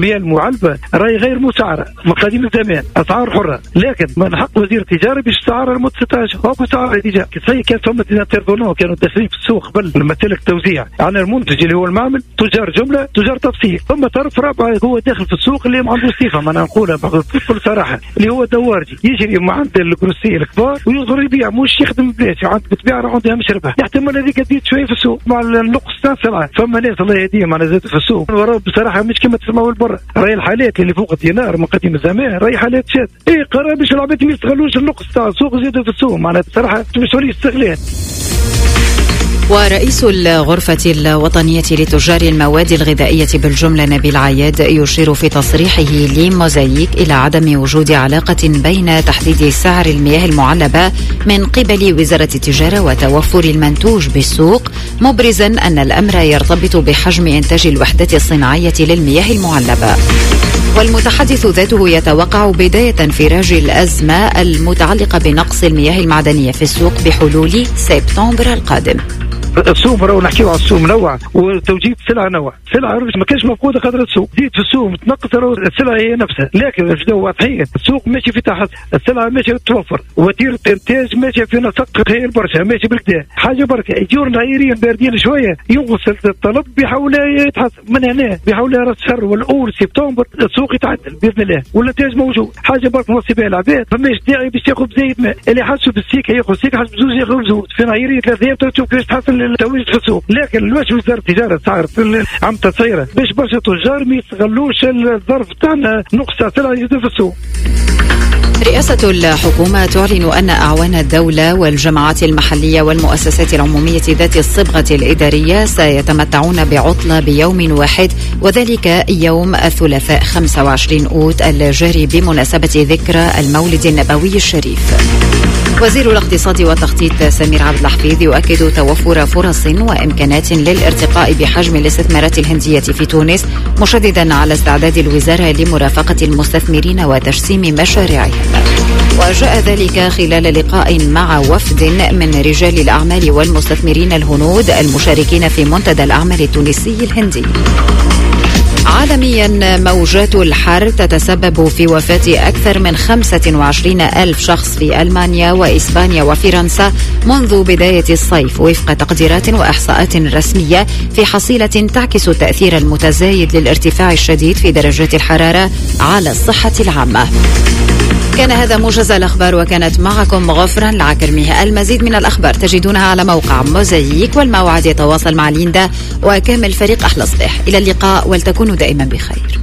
المياه المعلبة راهي غير مسعرة من قديم الزمان، أسعار حرة، لكن من حق وزير التجارة باش يسعرها لمدة 16 أو سعر ديجا. كان ثم كانوا داخلين في السوق قبل المسالك التوزيع على المنتج اللي هو المعمل، تجار جملة تجار تفصيل، ثم طرف رابع هو داخل في السوق اللي ما عنده صفة، ما نقولها بكل صراحة، اللي هو دوارجي يجري مع عند الكروسية الكبار ويصدر يبيع، مش يخدم بلاش، عند بتبيع عندها مشربة، يحتمل هذيك تزيد شوية في السوق مع النقص تاع السلعة. فما ناس الله يهديهم على زاد في السوق وراه بصراحة مش كما تسمعوا البر، راهي الحالات اللي فوق الدينار من قديم الزمان راهي حالات شاد، اي قرار باش العباد ما يستغلوش النقص تاع السوق زيادة في السوق، معناتها بصراحة مسؤولية استغلال. ورئيس الغرفة الوطنية لتجار المواد الغذائية بالجملة نبيل عياد يشير في تصريحه لموزايك إلى عدم وجود علاقة بين تحديد سعر المياه المعلبة من قبل وزارة التجارة وتوفر المنتوج بالسوق، مبرزا أن الأمر يرتبط بحجم إنتاج الوحدات الصناعية للمياه المعلبة. والمتحدث ذاته يتوقع بداية انفراج الأزمة المتعلقة بنقص المياه المعدنية في السوق بحلول سبتمبر القادم. السوق راهو نحكيو على السوق منوع وتوجيه سلعه نوع، سلعه ما كانش مفقوده قدر السوق، زيد في السوق متنقص السلعه هي نفسها، لكن نبداو واضحين السوق ماشي في تحت، السلعه ماشيه تتوفر، وتيره الانتاج ماشيه في نسق خير برشا، ماشي بالكدا حاجه بركه، يجور نهاريين باردين شويه ينقص الطلب بيحاول يتحسن، من هنا بيحاول راس الشهر والاول سبتمبر السوق يتعدل باذن الله والانتاج موجود، حاجه برك نوصي بها العباد، فماش داعي باش ياخذ بزايد ماء، اللي حاسوا بالسيكه ياخذ سيكه، حاسوا بزوج ياخذ زوج، في نهاريين 3 ايام تشوف كيفاش تحسن التواجد في السوق، لكن لواش وزارة التجارة صار في عم تصيره باش برشا تجار ما يستغلوش الظرف تاعنا نقص سلعة جديدة في السوق. رئاسة الحكومة تعلن أن أعوان الدولة والجماعات المحلية والمؤسسات العمومية ذات الصبغة الإدارية سيتمتعون بعطلة بيوم واحد، وذلك يوم الثلاثاء 25 أوت الجاري بمناسبة ذكرى المولد النبوي الشريف. وزير الاقتصاد والتخطيط سمير عبد الحفيظ يؤكد توفر فرص وإمكانات للارتقاء بحجم الاستثمارات الهندية في تونس، مشددا على استعداد الوزارة لمرافقة المستثمرين وتجسيم مشاريعهم. وجاء ذلك خلال لقاء مع وفد من رجال الأعمال والمستثمرين الهنود المشاركين في منتدى الأعمال التونسي الهندي. عالميا موجات الحر تتسبب في وفاة أكثر من 25 ألف شخص في ألمانيا وإسبانيا وفرنسا منذ بداية الصيف، وفق تقديرات وإحصاءات رسمية في حصيلة تعكس التأثير المتزايد للارتفاع الشديد في درجات الحرارة على الصحة العامة. كان هذا موجز الأخبار، وكانت معكم غفران العكرمي. المزيد من الأخبار تجدونها على موقع موزايك، والموعد يتواصل مع ليندا وكامل فريق أحلى صباح. إلى اللقاء، ولتكونوا دائما بخير.